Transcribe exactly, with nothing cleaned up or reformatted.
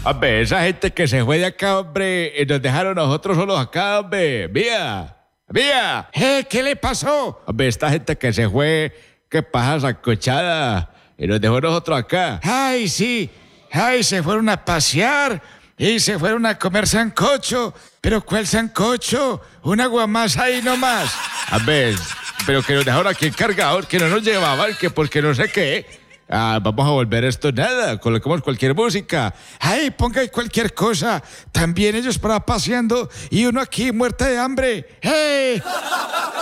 Hombre, esa gente que se fue de acá, hombre, y nos dejaron nosotros solos acá, hombre. Vía, vía. ¿Eh? ¿Qué le pasó? Hombre, esta gente que se fue, qué paja sancochada, y nos dejó nosotros acá. Ay, sí. Ay, se fueron a pasear y se fueron a comer sancocho. ¿Pero cuál sancocho? Una guamasa ahí nomás. Hombre, pero que nos dejaron aquí encargados, que no nos llevaban, que porque no sé qué. Ah, vamos a volver esto nada, coloquemos cualquier música. Ay, ponga ahí cualquier cosa. También ellos para paseando y uno aquí muerta de hambre. ¡Hey!